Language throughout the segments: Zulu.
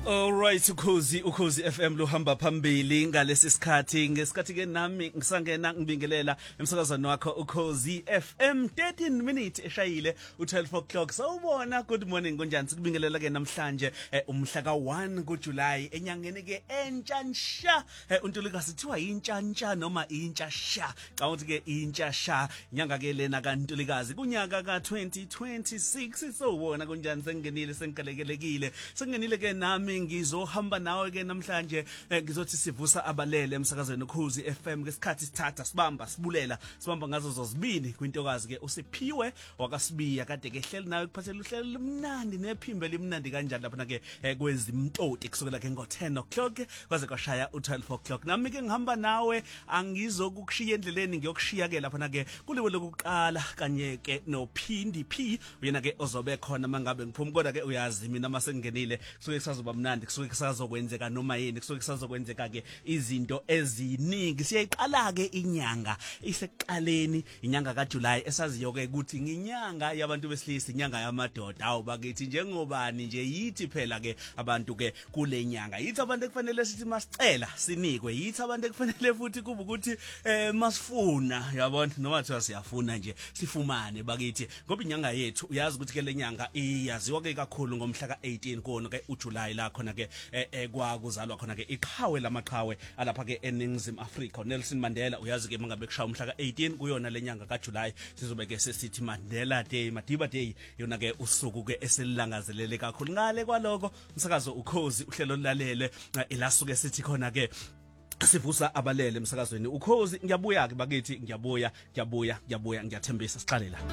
Alright, ukhozi FM lohamba phambili ngalesi ngesikhathi ke nami ngisangena ngibingelela emsakazweni wakho ukhozi FM 13 minutes eshayile u12 o'clock. Sawubona, good morning kunjani? Sikubingelela ke namhlanje umhla ka1 kuJuly enyangeni ke entsha uNtulikazi sithiwa intsha noma intsha sha. Xa uthi ke intsha sha inyanga ke lena kaNtulikazi kunyaka ka2026. Sawubona kunjani? Sengenile ke nami ngizohamba nawe ke namhlanje ngizothi sivusa abalele emsakazweni ukhozi FM ngesikhathi sithatha sibamba ngazo zozibini kwintokazi ke usiphiwe wakasibiya kade ke hleli nawe kuphathela uhlelo limnandi nephimbe limnandi kanjani lapha ke kwezimtoti kusukela ke ngo10 o'clock kwaze kwashaya u12 o'clock. Nami ke ngihamba nawe angizokukushiya endleleni ngiyokushiya ke lapha ke kuliwe lokuqala kanye ke noPhindi P uyena ke ozobe khona mangabe ngiphuma kodwa ke uyazi mina masengenile kusuke kusazoba mnandi kusuke kusazokwenzeka noma yini kusuke kusazokwenzeka ke izinto eziningi. Siyayiqala ke inyanga isekuqaleni inyanga kaJuly esaziyo ke ukuthi nginyanga yabantu besilisa inyanga yamadoda. Awu bakithi njengobani nje yithi phela ke abantu ke kule nyanga yithi abantu ekufanele sithi masicela sinikwe yithi abantu ekufanele futhi kuba ukuthi masifuna yabona noma thiwa siyafuna nje sifumane bakithi ngoba inyanga yethu uyazi ukuthi ke lenyanga iyaziwa ke kakhulu ngomhla ka18 kono ke uJuly la khona ke kwakuzalwa khona ke iqhawe lamaqhawe alapha ke eNingizimu Afrika uNelson Mandela. Uyazi ke mangabe kushaya umhla ka18 kuyona lenyanga kaJuly sizobe ke sesithi Mandela Day, Madiba Day, yona ke usuku ke eselilangazelele kakhulu. Ngale kwaloko umsakazo ukhozi uhlelo lalele elasuke sithi khona ke sivusa abalele emsakazweni ukhozi. Ngiyabuya ke bakithi ngiyabuya ngiyathembisa siqale la.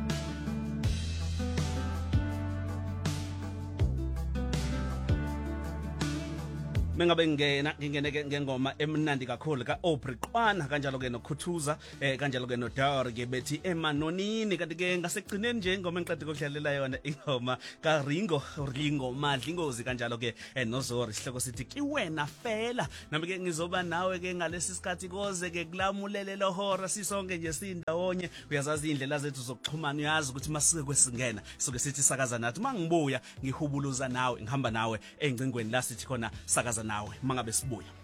Mengabe ngingene ke ngengoma emnandi kakhulu ka Aubrey Qwana kanjalo ke noKhuthuza kanjalo ke noDaur ke bethi emanonini kanti ke ngasekugcineni nje ingoma engiqede ukudlalela yona ingoma ka Ringo Madlingozi kanjalo ke noZori sihloko sithi kiwena fela. Nami ke ngizoba nawe ke ngalesi sikhathi koze ke kulamulele lohora sisonke nje sindawonye. Uyazazi indlela zethu zokuxhumana uyazi ukuthi masike kwesingena soke sithi sakaza nathi mangibuya ngihubuluza nawe ngihamba nawe engcingweni la sithi khona sakaza nawe mangabe sibuya.